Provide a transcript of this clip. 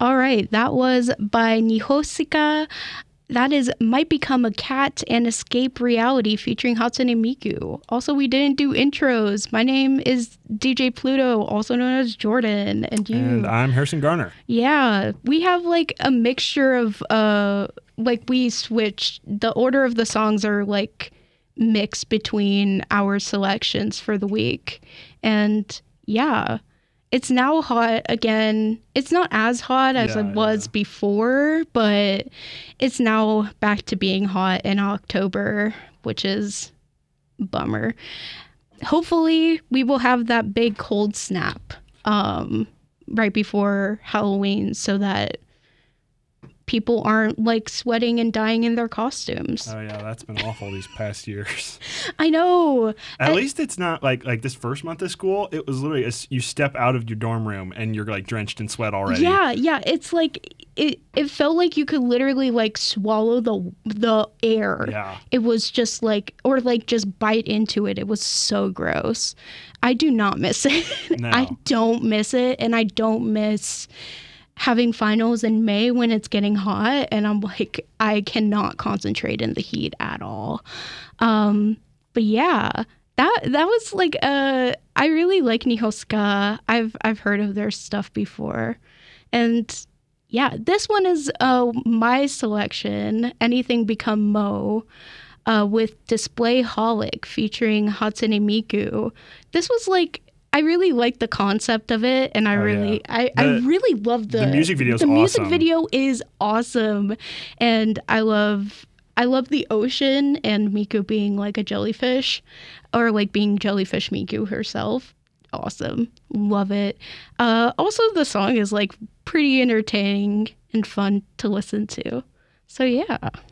All right, that was by Nihosika. That is Might Become a Cat and Escape Reality featuring Hatsune Miku. Also, we didn't do intros. My name is DJ Pluto, also known as Jordan. And you? And I'm Harrison Garner. Yeah, we have like a mixture of, like we switched. The order of the songs are like mixed between our selections for the week. And yeah. It's now hot again. It's not as hot as it was before, but it's now back to being hot in October, which is a bummer. Hopefully, we will have that big cold snap right before Halloween so that people aren't like sweating and dying in their costumes. Oh yeah, that's been awful these past years. I know. At least it's not like this first month of school. It was literally you step out of your dorm room and you're like drenched in sweat already. Yeah. It's like it felt like you could literally like swallow the air. Yeah. It was just like, or like just bite into it. It was so gross. I do not miss it. No. I don't miss it, and I don't miss having finals in May when it's getting hot and I'm like, I cannot concentrate in the heat at all. But yeah, that was like, I really like Nihosaka. I've heard of their stuff before. And yeah, this one is my selection, Anything Become Mo, with Display Holic featuring Hatsune Miku. This was like, I really like the concept of it, and I really love the music video. The music video is awesome, and I love the ocean and Miku being like a jellyfish, or like being jellyfish Miku herself. Awesome, love it. Also, the song is like pretty entertaining and fun to listen to. So yeah.